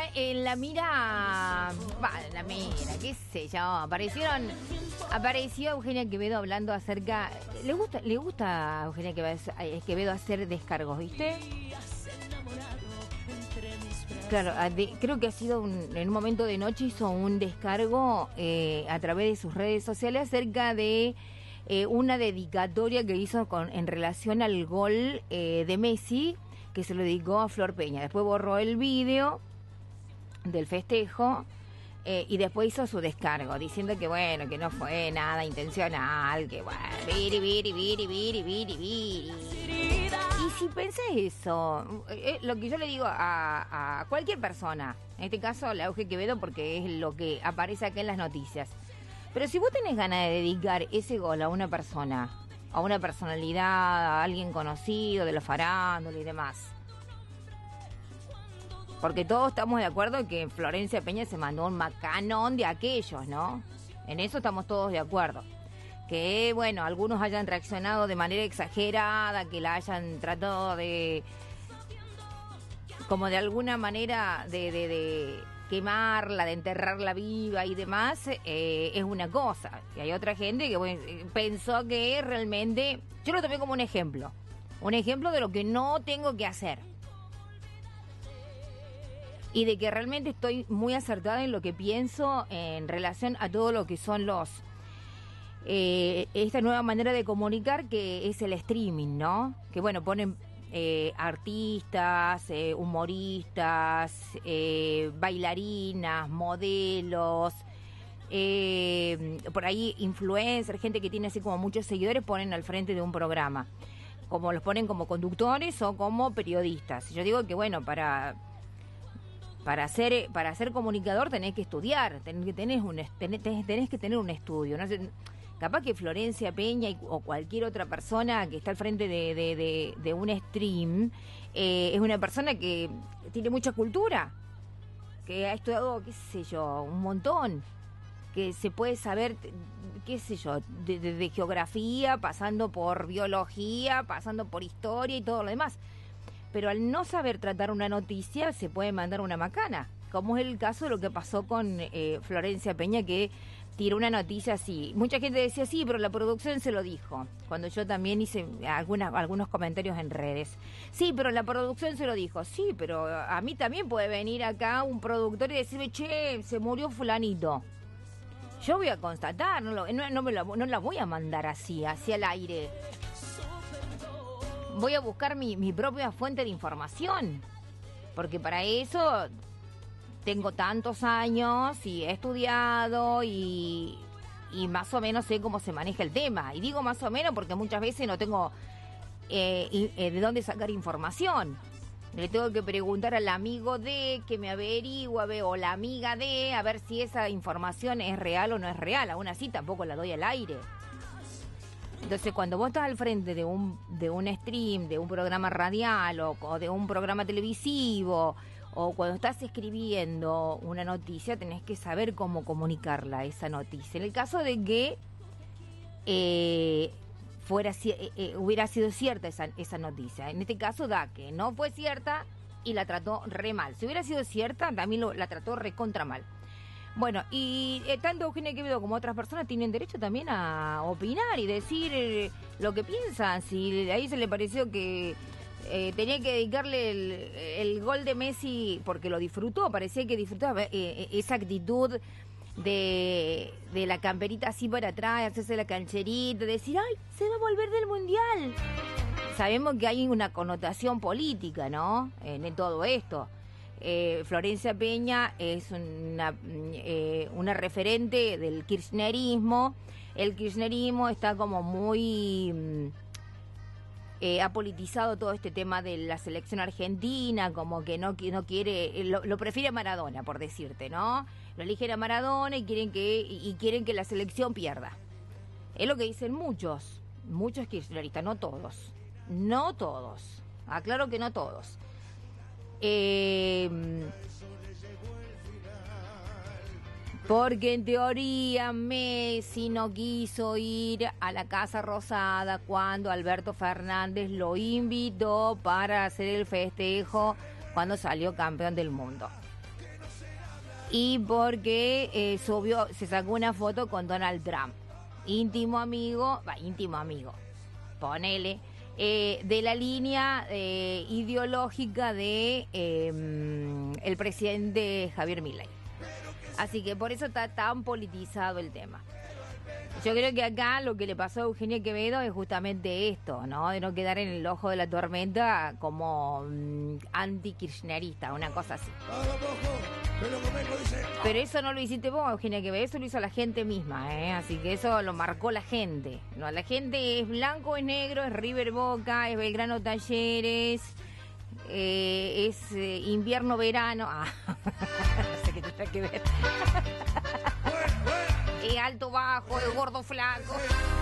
en la mira, qué sé yo, apareció Eugenia Quevedo hablando acerca, le gusta a Eugenia Quevedo hacer descargos, ¿viste? Claro, creo que ha sido en un momento de noche hizo un descargo a través de sus redes sociales acerca de una dedicatoria que hizo en relación al gol de Messi, que se lo dedicó a Flor Peña. Después borró el vídeo del festejo y después hizo su descargo, diciendo que bueno, que no fue nada intencional, que bueno, viri. Y si pensás eso, lo que yo le digo a cualquier persona, en este caso a la Euge Quevedo, porque es lo que aparece acá en las noticias, pero si vos tenés ganas de dedicar ese gol a una persona, a una personalidad, a alguien conocido de la farándula y demás, porque todos estamos de acuerdo que Florencia Peña se mandó un macanón de aquellos, ¿no? En eso estamos todos de acuerdo. Que, bueno, algunos hayan reaccionado de manera exagerada, que la hayan tratado de, como de alguna manera, de quemarla, de enterrarla viva y demás, es una cosa. Y hay otra gente que bueno, pensó que realmente, yo lo tomé como un ejemplo de lo que no tengo que hacer. Y de que realmente estoy muy acertada en lo que pienso en relación a todo lo que son esta nueva manera de comunicar que es el streaming, ¿no? Que bueno, ponen artistas, humoristas, bailarinas, modelos, por ahí influencers, gente que tiene así como muchos seguidores, ponen al frente de un programa, como los ponen como conductores o como periodistas. Yo digo que bueno, para ser comunicador tenés que estudiar, tenés que tener un estudio, ¿no? Capaz que Florencia Peña o cualquier otra persona que está al frente de un stream es una persona que tiene mucha cultura, que ha estudiado, qué sé yo, un montón, que se puede saber, qué sé yo, de geografía, pasando por biología, pasando por historia y todo lo demás. Pero al no saber tratar una noticia se puede mandar una macana, como es el caso de lo que pasó con Florencia Peña, que tiró una noticia así. Mucha gente decía, sí, pero la producción se lo dijo. Cuando yo también hice algunos comentarios en redes. Sí, pero la producción se lo dijo. Sí, pero a mí también puede venir acá un productor y decirme, che, se murió fulanito. Yo voy a constatar, no la voy a mandar así, hacia el aire. Voy a buscar mi propia fuente de información. Porque para eso tengo tantos años y he estudiado y más o menos sé cómo se maneja el tema. Y digo más o menos porque muchas veces no tengo de dónde sacar información. Le tengo que preguntar al amigo de que me averigüe o la amiga de a ver si esa información es real o no es real. Aún así tampoco la doy al aire. Entonces cuando vos estás al frente de un stream, de un programa radial o de un programa televisivo, o cuando estás escribiendo una noticia, tenés que saber cómo comunicarla, esa noticia. En el caso de que hubiera sido cierta esa noticia. En este caso da que no fue cierta y la trató re mal. Si hubiera sido cierta, también la trató re contra mal. Bueno, y tanto Eugenia Quevedo como otras personas tienen derecho también a opinar y decir lo que piensan. Si de ahí se le pareció que tenía que dedicarle el gol de Messi porque lo disfrutó, parecía que disfrutaba esa actitud de la camperita así para atrás, hacerse la cancherita, decir, ¡ay, se va a volver del Mundial! Sabemos que hay una connotación política, ¿no? En todo esto. Florencia Peña es una referente del kirchnerismo. El kirchnerismo está como muy ha politizado todo este tema de la selección argentina, como que no quiere, lo prefiere a Maradona, por decirte, ¿no? Lo eligen a Maradona y quieren que la selección pierda. Es lo que dicen muchos kirchneristas, no todos, aclaro que no todos. Porque en teoría Messi no quiso ir a la Casa Rosada cuando Alberto Fernández lo invitó para hacer el festejo cuando salió campeón del mundo. y porque se sacó una foto con Donald Trump, íntimo amigo, ponele, de la línea ideológica de el presidente Javier Milei. Así que por eso está tan politizado el tema. Yo creo que acá lo que le pasó a Eugenia Quevedo es justamente esto, ¿no? De no quedar en el ojo de la tormenta como anti-kirchnerista, una cosa así. Pero eso no lo hiciste vos, Eugenia Quevedo, eso lo hizo la gente misma, ¿eh? Así que eso lo marcó la gente. No, la gente es blanco, es negro, es River Boca, es Belgrano Talleres, es invierno-verano. No sé qué tendrá que ver. Es alto-bajo, es gordo-flaco.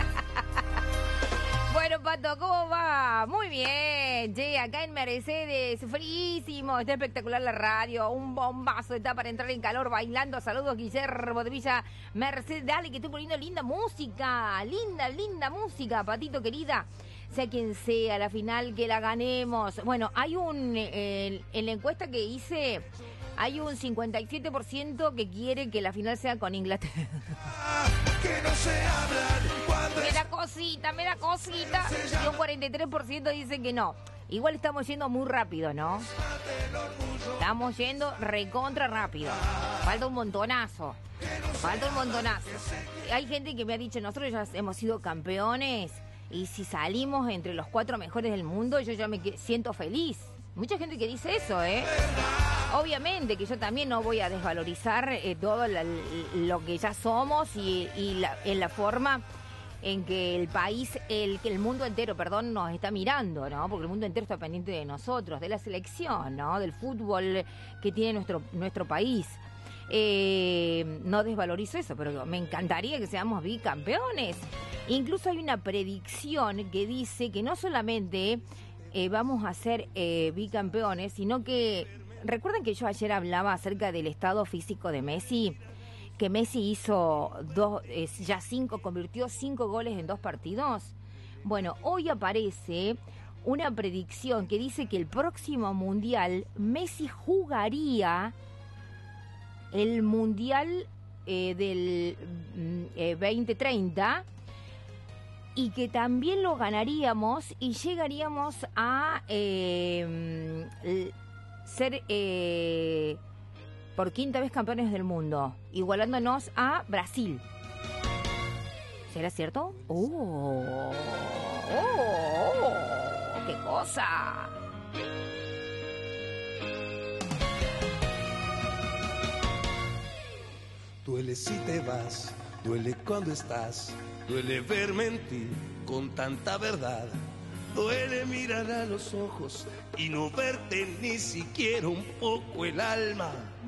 Bueno, Pato, ¿cómo va? Muy bien. Che, acá en Mercedes, frísimo, está espectacular la radio, un bombazo, está para entrar en calor bailando. Saludos, Guillermo de Villa Mercedes. Dale, que estoy poniendo linda música, linda música, Patito querida. Sea quien sea, la final que la ganemos. Bueno, hay en la encuesta que hice, hay un 57% que quiere que la final sea con Inglaterra. Que no se hablan cuando Me da cosita. Y un 43% dice que no. Igual estamos yendo muy rápido, ¿no? Estamos yendo recontra rápido. Falta un montonazo. Hay gente que me ha dicho, nosotros ya hemos sido campeones y si salimos entre los 4 mejores del mundo, yo ya me siento feliz. Mucha gente que dice eso, ¿eh? Obviamente que yo también no voy a desvalorizar todo lo que ya somos y en la forma en que el país, que el mundo entero, nos está mirando, ¿no? Porque el mundo entero está pendiente de nosotros, de la selección, ¿no? Del fútbol que tiene nuestro país. No desvalorizo eso, pero me encantaría que seamos bicampeones. Incluso hay una predicción que dice que no solamente vamos a ser bicampeones, sino que... ¿Recuerdan que yo ayer hablaba acerca del estado físico de Messi? Que Messi convirtió 5 goles en 2 partidos. Bueno, hoy aparece una predicción que dice que el próximo Mundial Messi jugaría el Mundial del 2030 y que también lo ganaríamos y llegaríamos a ser por 5ª vez campeones del mundo, igualándonos a Brasil. ¿Será cierto? ¡Qué cosa! duele si te vas, duele cuando estás, duele ver mentir con tanta verdad. Duele mirar a los ojos y no verte ni siquiera un poco el alma.